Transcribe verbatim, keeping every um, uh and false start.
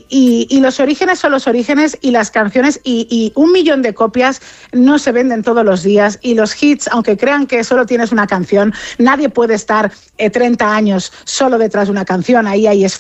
Y, y, y los orígenes son los orígenes y las canciones y, y un millón de copias no se venden todos los días y los hits, aunque crean que solo tienes una canción, nadie puede estar eh, treinta años solo detrás de una canción, ahí hay esfuerzo.